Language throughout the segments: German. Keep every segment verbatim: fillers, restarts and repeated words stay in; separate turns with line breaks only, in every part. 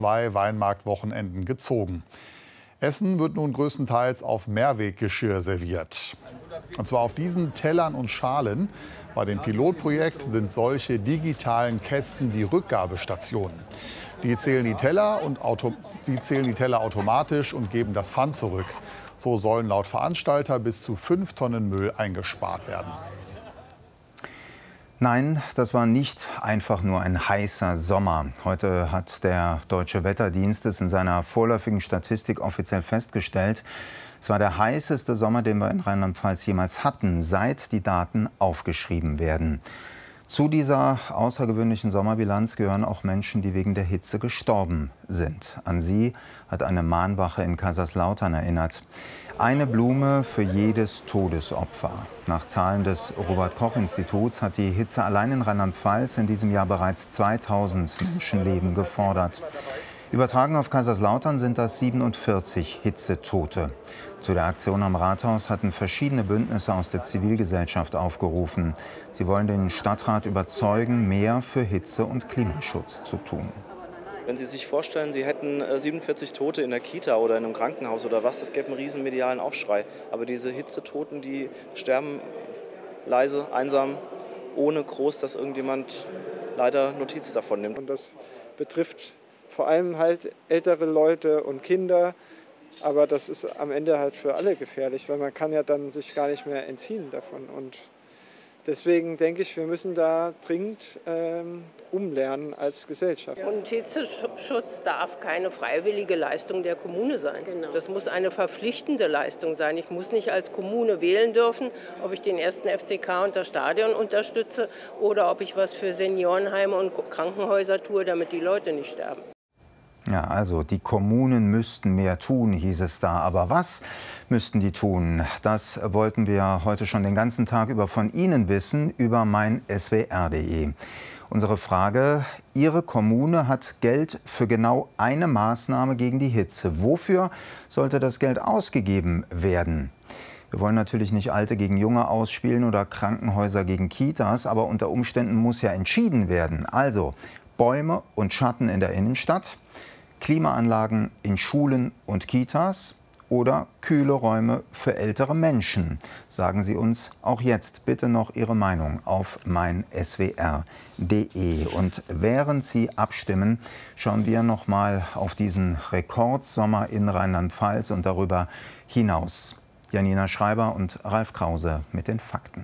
Zwei Weinmarktwochenenden gezogen. Essen wird nun größtenteils auf Mehrweggeschirr serviert. Und zwar auf diesen Tellern und Schalen. Bei dem Pilotprojekt sind solche digitalen Kästen die Rückgabestationen. Die zählen die Teller, und auto die zählen die Teller automatisch und geben das Pfand zurück. So sollen laut Veranstalter bis zu fünf Tonnen Müll eingespart werden.
Nein, das war nicht einfach nur ein heißer Sommer. Heute hat der Deutsche Wetterdienst es in seiner vorläufigen Statistik offiziell festgestellt. Es war der heißeste Sommer, den wir in Rheinland-Pfalz jemals hatten, seit die Daten aufgeschrieben werden. Zu dieser außergewöhnlichen Sommerbilanz gehören auch Menschen, die wegen der Hitze gestorben sind. An sie hat eine Mahnwache in Kaiserslautern erinnert. Eine Blume für jedes Todesopfer. Nach Zahlen des Robert-Koch-Instituts hat die Hitze allein in Rheinland-Pfalz in diesem Jahr bereits zweitausend Menschenleben gefordert. Übertragen auf Kaiserslautern sind das siebenundvierzig Hitzetote. Zu der Aktion am Rathaus hatten verschiedene Bündnisse aus der Zivilgesellschaft aufgerufen. Sie wollen den Stadtrat überzeugen, mehr für Hitze- und Klimaschutz zu tun.
Wenn Sie sich vorstellen, Sie hätten siebenundvierzig Tote in der Kita oder in einem Krankenhaus oder was, das gäbe einen riesen medialen Aufschrei. Aber diese Hitzetoten, die sterben leise, einsam, ohne groß, dass irgendjemand leider Notiz davon nimmt.
Und das betrifft vor allem halt ältere Leute und Kinder. Aber das ist am Ende halt für alle gefährlich, weil man kann ja dann sich gar nicht mehr entziehen davon. Und deswegen denke ich, wir müssen da dringend ähm, umlernen als Gesellschaft.
Und Hitzeschutz darf keine freiwillige Leistung der Kommune sein. Genau. Das muss eine verpflichtende Leistung sein. Ich muss nicht als Kommune wählen dürfen, ob ich den ersten F C K und das Stadion unterstütze oder ob ich was für Seniorenheime und Krankenhäuser tue, damit die Leute nicht sterben.
Ja, also die Kommunen müssten mehr tun, hieß es da. Aber was müssten die tun? Das wollten wir heute schon den ganzen Tag über von Ihnen wissen, über mein S W R punkt de. Unsere Frage: Ihre Kommune hat Geld für genau eine Maßnahme gegen die Hitze. Wofür sollte das Geld ausgegeben werden? Wir wollen natürlich nicht Alte gegen Junge ausspielen oder Krankenhäuser gegen Kitas, aber unter Umständen muss ja entschieden werden. Also Bäume und Schatten in der Innenstadt, Klimaanlagen in Schulen und Kitas oder kühle Räume für ältere Menschen. Sagen Sie uns auch jetzt bitte noch Ihre Meinung auf mein S W R punkt de. Und während Sie abstimmen, schauen wir noch mal auf diesen Rekordsommer in Rheinland-Pfalz und darüber hinaus. Janina Schreiber und Ralf Krause mit den Fakten.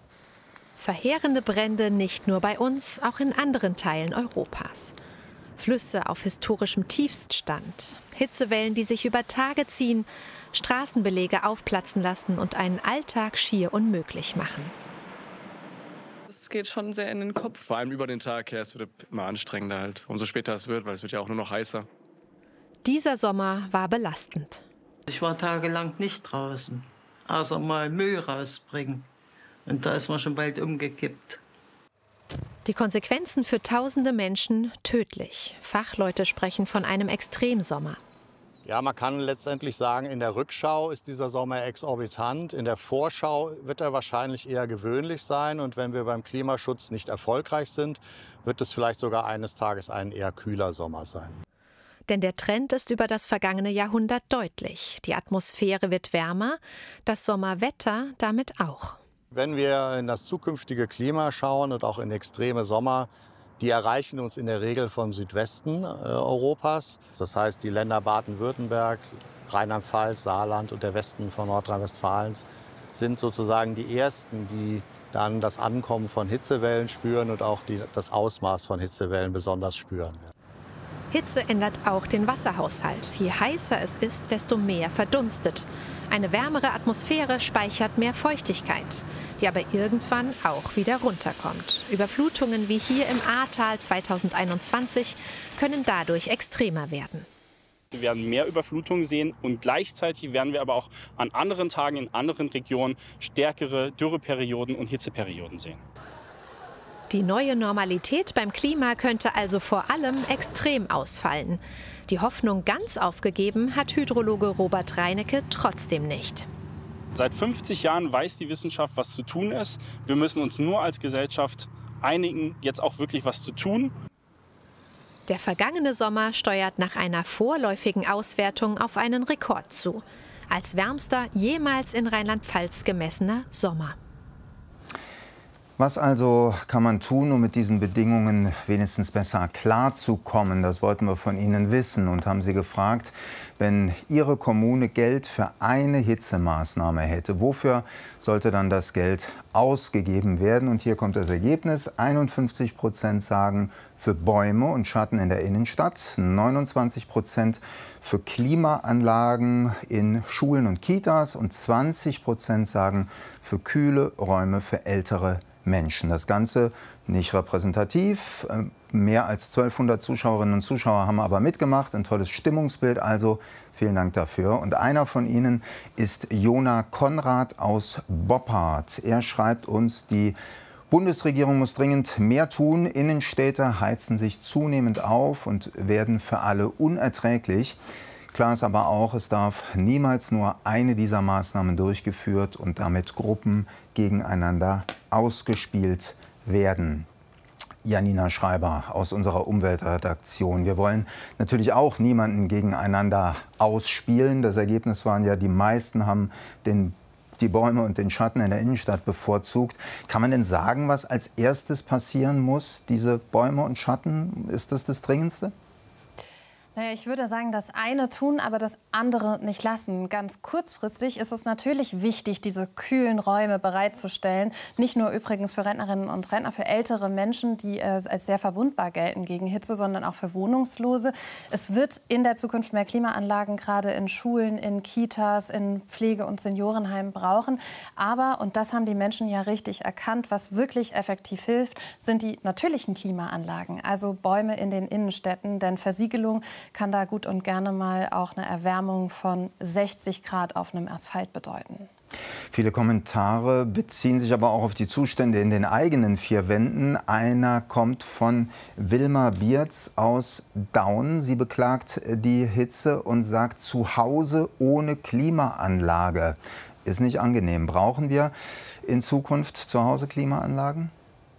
Verheerende Brände nicht nur bei uns, auch in anderen Teilen Europas. Flüsse auf historischem Tiefststand, Hitzewellen, die sich über Tage ziehen, Straßenbeläge aufplatzen lassen und einen Alltag schier unmöglich machen.
Es geht schon sehr in den Kopf. Vor allem über den Tag her, es wird immer anstrengender halt, umso später es wird, weil es wird ja auch nur noch heißer.
Dieser Sommer war belastend.
Ich war tagelang nicht draußen, außer mal Müll rausbringen. Und da ist man schon bald umgekippt.
Die Konsequenzen für tausende Menschen tödlich. Fachleute sprechen von einem Extremsommer.
Ja, man kann letztendlich sagen, in der Rückschau ist dieser Sommer exorbitant. In der Vorschau wird er wahrscheinlich eher gewöhnlich sein. Und wenn wir beim Klimaschutz nicht erfolgreich sind, wird es vielleicht sogar eines Tages ein eher kühler Sommer sein.
Denn der Trend ist über das vergangene Jahrhundert deutlich. Die Atmosphäre wird wärmer, das Sommerwetter damit auch.
Wenn wir in das zukünftige Klima schauen und auch in extreme Sommer, die erreichen uns in der Regel vom Südwesten äh, Europas. Das heißt, die Länder Baden-Württemberg, Rheinland-Pfalz, Saarland und der Westen von Nordrhein-Westfalens sind sozusagen die ersten, die dann das Ankommen von Hitzewellen spüren und auch die, das Ausmaß von Hitzewellen besonders spüren.
Hitze ändert auch den Wasserhaushalt. Je heißer es ist, desto mehr verdunstet. Eine wärmere Atmosphäre speichert mehr Feuchtigkeit, die aber irgendwann auch wieder runterkommt. Überflutungen wie hier im Ahrtal zweitausendeinundzwanzig können dadurch extremer werden.
Wir werden mehr Überflutungen sehen und gleichzeitig werden wir aber auch an anderen Tagen in anderen Regionen stärkere Dürreperioden und Hitzeperioden sehen.
Die neue Normalität beim Klima könnte also vor allem extrem ausfallen. Die Hoffnung ganz aufgegeben hat Hydrologe Robert Reinecke trotzdem nicht.
Seit fünfzig Jahren weiß die Wissenschaft, was zu tun ist. Wir müssen uns nur als Gesellschaft einigen, jetzt auch wirklich was zu tun.
Der vergangene Sommer steuert nach einer vorläufigen Auswertung auf einen Rekord zu. Als wärmster jemals in Rheinland-Pfalz gemessener Sommer.
Was also kann man tun, um mit diesen Bedingungen wenigstens besser klarzukommen? Das wollten wir von Ihnen wissen und haben Sie gefragt, wenn Ihre Kommune Geld für eine Hitzemaßnahme hätte, wofür sollte dann das Geld ausgegeben werden? Und hier kommt das Ergebnis. einundfünfzig Prozent sagen für Bäume und Schatten in der Innenstadt, neunundzwanzig Prozent für Klimaanlagen in Schulen und Kitas und zwanzig Prozent sagen für kühle Räume für ältere Menschen. Das Ganze nicht repräsentativ. Mehr als zwölfhundert Zuschauerinnen und Zuschauer haben aber mitgemacht. Ein tolles Stimmungsbild, also vielen Dank dafür. Und einer von ihnen ist Jona Konrad aus Boppard. Er schreibt uns, die Bundesregierung muss dringend mehr tun. Innenstädte heizen sich zunehmend auf und werden für alle unerträglich. Klar ist aber auch, es darf niemals nur eine dieser Maßnahmen durchgeführt und damit Gruppen gegeneinander ausgespielt werden. Janina Schreiber aus unserer Umweltredaktion. Wir wollen natürlich auch niemanden gegeneinander ausspielen. Das Ergebnis waren ja, die meisten haben den, die Bäume und den Schatten in der Innenstadt bevorzugt. Kann man denn sagen, was als erstes passieren muss? Diese Bäume und Schatten, ist das das Dringendste?
Naja, ich würde sagen, das eine tun, aber das andere nicht lassen. Ganz kurzfristig ist es natürlich wichtig, diese kühlen Räume bereitzustellen. Nicht nur übrigens für Rentnerinnen und Rentner, für ältere Menschen, die äh, als sehr verwundbar gelten gegen Hitze, sondern auch für Wohnungslose. Es wird in der Zukunft mehr Klimaanlagen gerade in Schulen, in Kitas, in Pflege- und Seniorenheimen brauchen. Aber, und das haben die Menschen ja richtig erkannt, was wirklich effektiv hilft, sind die natürlichen Klimaanlagen. Also Bäume in den Innenstädten, denn Versiegelung kann da gut und gerne mal auch eine Erwärmung von sechzig Grad auf einem Asphalt bedeuten.
Viele Kommentare beziehen sich aber auch auf die Zustände in den eigenen vier Wänden. Einer kommt von Wilma Bierz aus Daun. Sie beklagt die Hitze und sagt, zu Hause ohne Klimaanlage ist nicht angenehm. Brauchen wir in Zukunft zu Hause Klimaanlagen?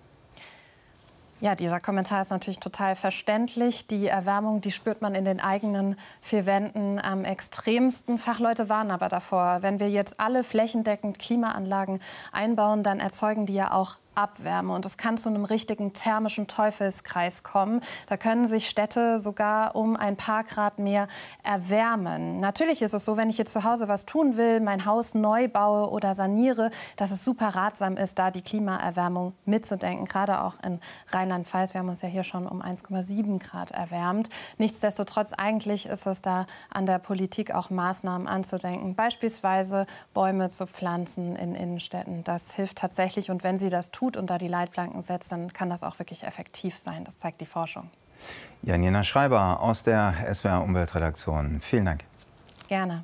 Ja, dieser Kommentar ist natürlich total verständlich. Die Erwärmung, die spürt man in den eigenen vier Wänden am extremsten. Fachleute warnen aber davor, wenn wir jetzt alle flächendeckend Klimaanlagen einbauen, dann erzeugen die ja auch Abwärme. Und es kann zu einem richtigen thermischen Teufelskreis kommen. Da können sich Städte sogar um ein paar Grad mehr erwärmen. Natürlich ist es so, wenn ich jetzt zu Hause was tun will, mein Haus neu baue oder saniere, dass es super ratsam ist, da die Klimaerwärmung mitzudenken. Gerade auch in Rheinland-Pfalz. Wir haben uns ja hier schon um eins Komma sieben Grad erwärmt. Nichtsdestotrotz, eigentlich ist es da an der Politik auch Maßnahmen anzudenken. Beispielsweise Bäume zu pflanzen in Innenstädten. Das hilft tatsächlich. Und wenn sie das tut und da die Leitplanken setzt, dann kann das auch wirklich effektiv sein. Das zeigt die Forschung.
Janina Schreiber aus der S W R Umweltredaktion. Vielen Dank.
Gerne.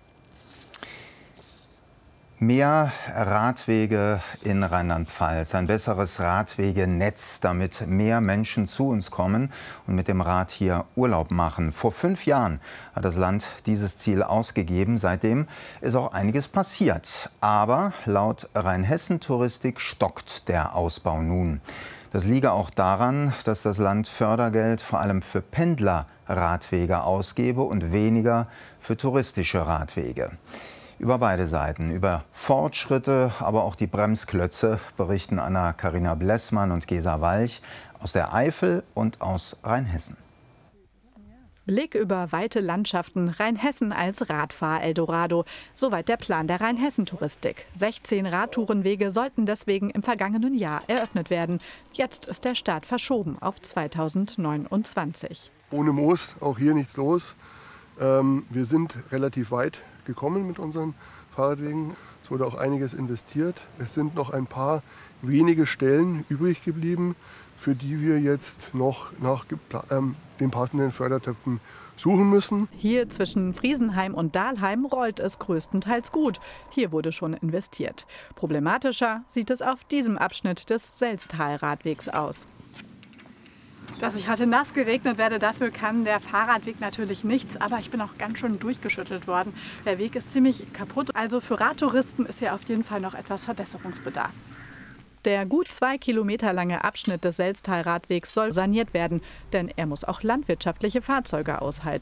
Mehr Radwege in Rheinland-Pfalz, ein besseres Radwegenetz, damit mehr Menschen zu uns kommen und mit dem Rad hier Urlaub machen. Vor fünf Jahren hat das Land dieses Ziel ausgegeben. Seitdem ist auch einiges passiert. Aber laut Rheinhessen-Touristik stockt der Ausbau nun. Das liege auch daran, dass das Land Fördergeld vor allem für Pendlerradwege ausgebe und weniger für touristische Radwege. Über beide Seiten, über Fortschritte, aber auch die Bremsklötze berichten Anna-Karina Blessmann und Gesa Walch aus der Eifel und aus Rheinhessen.
Blick über weite Landschaften, Rheinhessen als Radfahr-Eldorado. Soweit der Plan der Rheinhessen-Touristik. sechzehn Radtourenwege sollten deswegen im vergangenen Jahr eröffnet werden. Jetzt ist der Start verschoben auf zweitausendneunundzwanzig.
Ohne Moos, auch hier nichts los. Ähm, wir sind relativ weit gekommen mit unseren Fahrradwegen. Es wurde auch einiges investiert. Es sind noch ein paar wenige Stellen übrig geblieben, für die wir jetzt noch nach ähm, den passenden Fördertöpfen suchen müssen.
Hier zwischen Friesenheim und Dahlheim rollt es größtenteils gut. Hier wurde schon investiert. Problematischer sieht es auf diesem Abschnitt des Selztal-Radwegs aus.
Dass ich heute nass geregnet werde, dafür kann der Fahrradweg natürlich nichts. Aber ich bin auch ganz schön durchgeschüttelt worden. Der Weg ist ziemlich kaputt. Also für Radtouristen ist hier auf jeden Fall noch etwas Verbesserungsbedarf.
Der gut zwei Kilometer lange Abschnitt des Selztal-Radwegs soll saniert werden, denn er muss auch landwirtschaftliche Fahrzeuge aushalten.